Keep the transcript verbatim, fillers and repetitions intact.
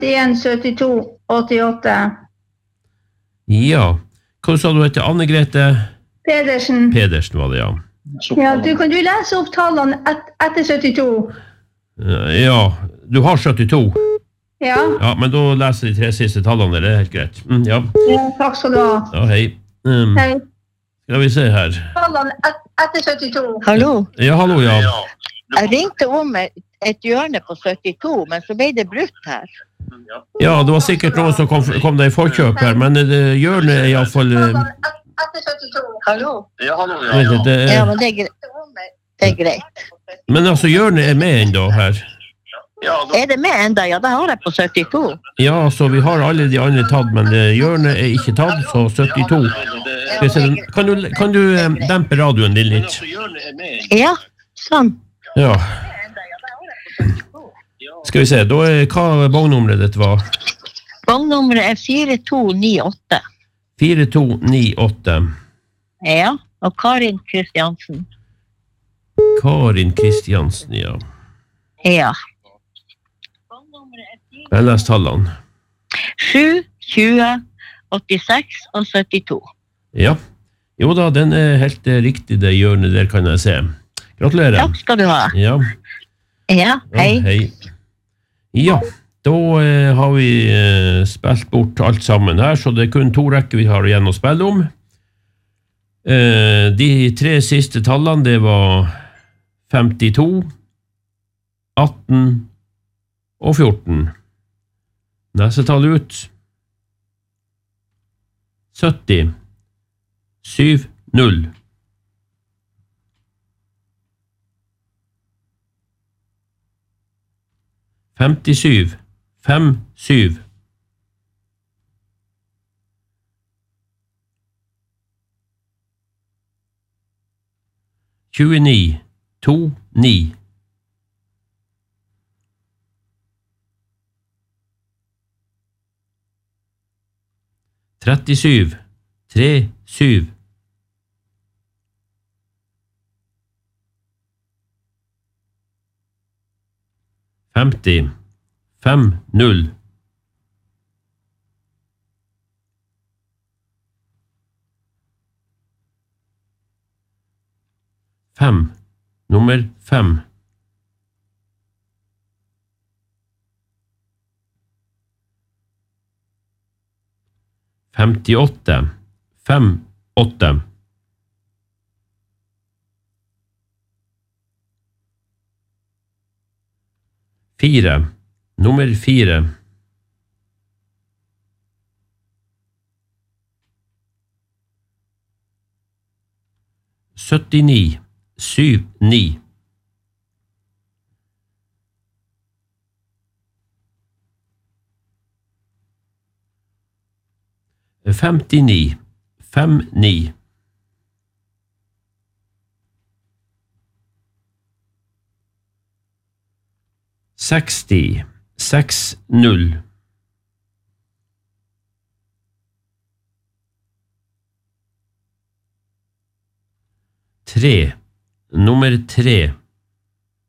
femtien syttito åttiåtte. Ja. Hva sa du heter? Anne-Grete? Pedersen. Pedersen var det, ja. Ja, du, kan du lese opp tallene et, etter syttito? Ja, du har syttito. Ja. Ja, men da leser de tre siste tallene, det er helt greit. Mm, ja. Ja, takk skal du ha. Ja, hei. Um, Hei. Skal vi se her. Tallene et, etter syttito. Hallo? Ja, hallo, ja. Jeg ringte om et, et hjørne på syttito, men så ble det brutt her. Ja, det var sikkert noen som kom, kom deg i forkjøp her, men det hjørnet er i alle fall... Etter syttito. Hallo? Ja, hallo, ja. Vet du, det er, Ja, men det er, greit. det er greit. men altså, hjørnet er med ennå her. Ja, da, Er det med enda? Ja, det har jeg på syttito. Ja, så vi har alle de andre tatt, men det hjørnet er ikke tatt, så syttito. Skal vi se, kan du, kan du eh, dempe radioen din litt? Ja, sånn. Ja. Skal vi se, da er hva vognnummeret ditt var? Vognnummeret er fire to ni åtte. fire to ni åtte. Ja, og Karin Kristiansen. Karin Kristiansen, ja. Ja. Jeg leser tallene. sju, tjue, åttiseks og syttito. Ja. Jo da, den er helt eh, riktig, det hjørnet der kan jeg se. Gratulerer. Takk skal du ha. Ja. Ja, hei. Ja, hei. Ja, da eh, har vi eh, spilt bort alt sammen her, så det er kun to rekker vi har igjen å spille om. Eh, de tre siste tallene, det var femtito, atten og fjorten. Neste tall ut. sytti, syv, null. femtisju, fem, syv. tjueni, to, ni. trettisju, tre, syv. femti, fem, null. Fem, nummer fem. femtiåtte, fem, åtte. Fire, nummer fire. syttini, syv, ni. femtini, fem, ni. seksti, seks, null. tre, nummer tre.